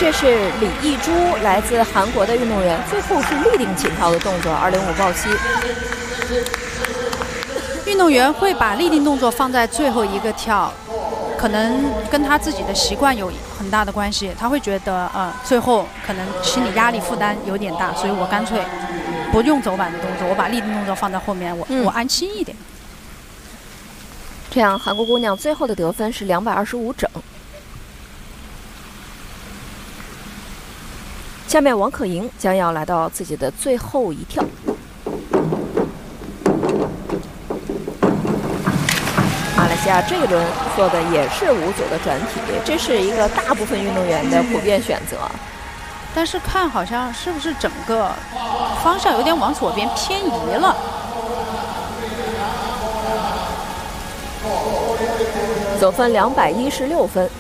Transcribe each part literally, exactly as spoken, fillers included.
这是李艺珠，来自韩国的运动员，最后是立定起跳的动作，二零五抱膝。 运动员会把立定动作放在最后一个跳，可能跟他自己的习惯有很大的关系。他会觉得，呃，最后可能心理压力负担有点大，所以我干脆不用走板的动作，我把立定动作放在后面，我、嗯、我安心一点。 这样，韩国姑娘最后的得分是两百二十五整。下面王可盈将要来到自己的最后一跳。马来西亚这一轮做的也是五组的转体，这是一个大部分运动员的普遍选择。 但是看好像是不是整个方向有点往左边偏移了。 总分两百一十六分。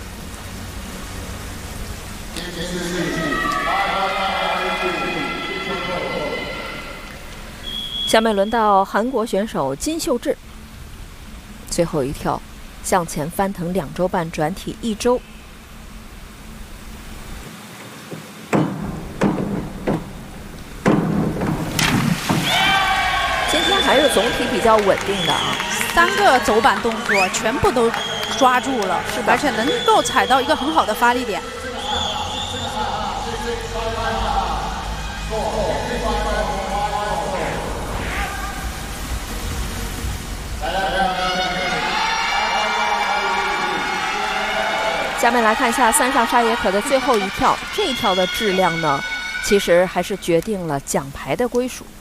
下面轮到韩国选手金秀智，最后一跳向前翻腾两周半转体一周。今天还是总体比较稳定的啊， 三个走板动作全部都抓住了，是的，而且能够踩到一个很好的发力点。 下面来看一下三上沙野可的最后一跳，这一跳的质量呢，其实还是决定了奖牌的归属。